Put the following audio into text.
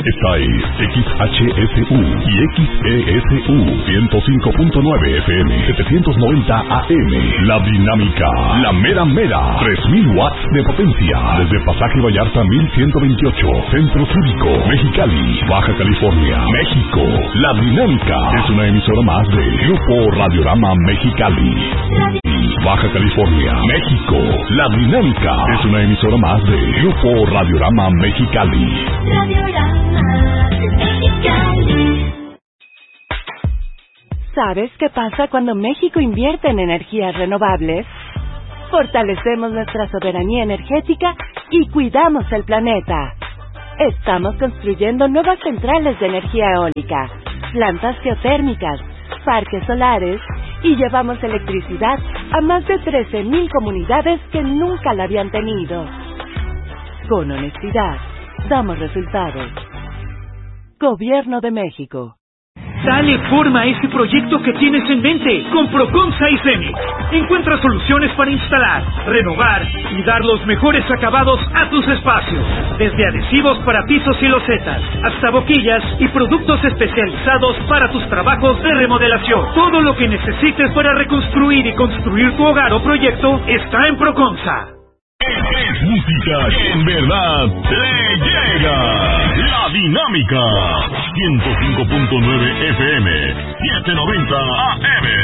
Esta es XHSU y XESU 105.9 FM 790 AM. La Dinámica, la mera mera, 3000 watts de potencia. Desde Pasaje Vallarta 1128, Centro Cívico, Mexicali, Baja California, México. La Dinámica es una emisora más de Grupo Radiorama Mexicali. Baja California, México. La Dinámica es una emisora más de Grupo Radiorama Mexicali. ¿Sabes qué pasa cuando México invierte en energías renovables? Fortalecemos nuestra soberanía energética y cuidamos el planeta. Estamos construyendo nuevas centrales de energía eólica, plantas geotérmicas, parques solares y llevamos electricidad a más de 13,000 comunidades que nunca la habían tenido. Con honestidad, damos resultados. Gobierno de México. Dale forma a ese proyecto que tienes en mente con Proconsa y Cemex. Encuentra soluciones para instalar, renovar y dar los mejores acabados a tus espacios. Desde adhesivos para pisos y losetas, hasta boquillas y productos especializados para tus trabajos de remodelación. Todo lo que necesites para reconstruir y construir tu hogar o proyecto está en Proconsa. Es música que en verdad te llega. La Dinámica 105.9 FM 790 AM.